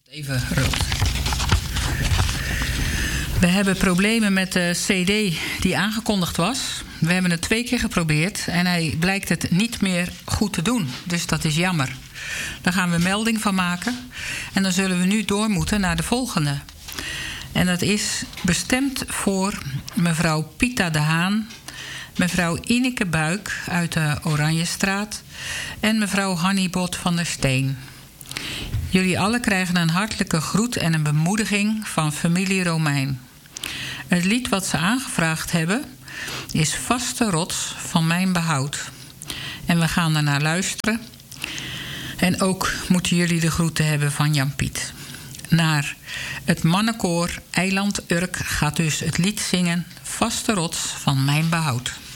Even rood. We hebben problemen met de CD die aangekondigd was. We hebben het 2 keer geprobeerd en hij blijkt het niet meer goed te doen. Dus dat is jammer. Daar gaan we melding van maken. En dan zullen we nu door moeten naar de volgende. En dat is bestemd voor mevrouw Pieter de Haan, mevrouw Ineke Buik uit de Oranjestraat en mevrouw Hannie Bot van der Steen. Jullie allen krijgen een hartelijke groet en een bemoediging van familie Romein. Het lied wat ze aangevraagd hebben is Vaste Rots van Mijn Behoud. En we gaan ernaar luisteren. En ook moeten jullie de groeten hebben van Jan Piet. Naar het mannenkoor Eiland Urk gaat dus het lied zingen Vaste Rots van Mijn Behoud.